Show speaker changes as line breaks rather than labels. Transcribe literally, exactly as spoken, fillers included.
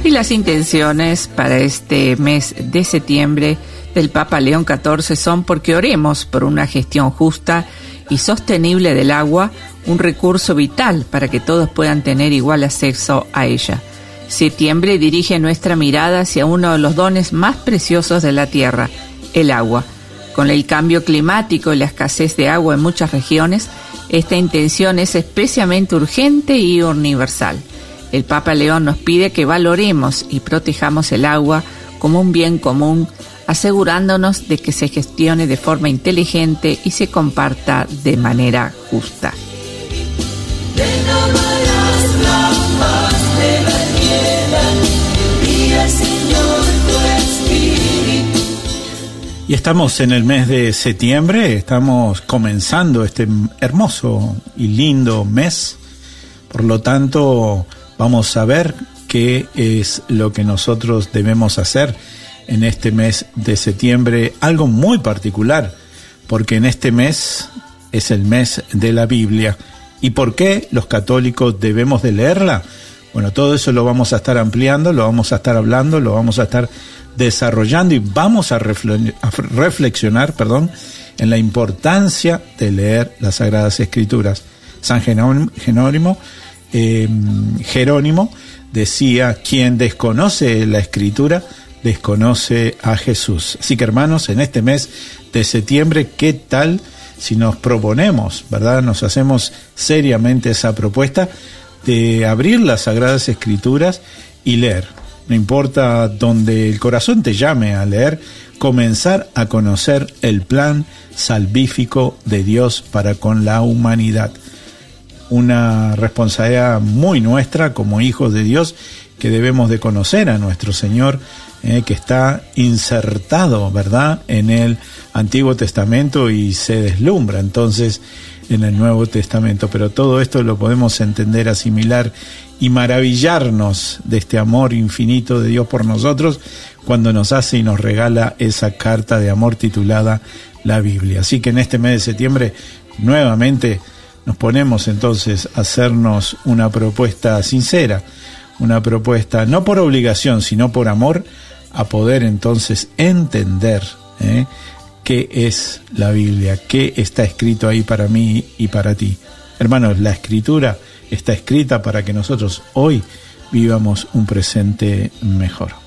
Y las intenciones para este mes de septiembre del Papa León catorce son porque oremos por una gestión justa y sostenible del agua, un recurso vital para que todos puedan tener igual acceso a ella. Septiembre dirige nuestra mirada hacia uno de los dones más preciosos de la tierra, el agua. Con el cambio climático y la escasez de agua en muchas regiones, esta intención es especialmente urgente y universal. El Papa León nos pide que valoremos y protejamos el agua como un bien común, asegurándonos de que se gestione de forma inteligente y se comparta de manera justa.
Y estamos en el mes de septiembre, estamos comenzando este hermoso y lindo mes, por lo tanto vamos a ver qué es lo que nosotros debemos hacer en este mes de septiembre, algo muy particular, porque en este mes es el mes de la Biblia. ¿Y por qué los católicos debemos de leerla? Bueno, todo eso lo vamos a estar ampliando, lo vamos a estar hablando, lo vamos a estar desarrollando y vamos a, refle- a reflexionar, perdón, en la importancia de leer las Sagradas Escrituras. San Jerónimo, eh, Jerónimo decía: quien desconoce la Escritura desconoce a Jesús. Así que, hermanos, en este mes de septiembre, ¿qué tal si nos proponemos, verdad, nos hacemos seriamente esa propuesta de abrir las Sagradas Escrituras y leer? No importa donde el corazón te llame a leer, comenzar a conocer el plan salvífico de Dios para con la humanidad. Una responsabilidad muy nuestra como hijos de Dios, que debemos de conocer a nuestro Señor, eh, que está insertado, ¿verdad?, en el Antiguo Testamento y se deslumbra entonces en el Nuevo Testamento. Pero todo esto lo podemos entender, asimilar y maravillarnos de este amor infinito de Dios por nosotros cuando nos hace y nos regala esa carta de amor titulada la Biblia. Así que en este mes de septiembre nuevamente nos ponemos entonces a hacernos una propuesta sincera, una propuesta no por obligación sino por amor, a poder entonces entender ¿eh? qué es la Biblia, qué está escrito ahí para mí y para ti. Hermanos, la Escritura está escrita para que nosotros hoy vivamos un presente mejor.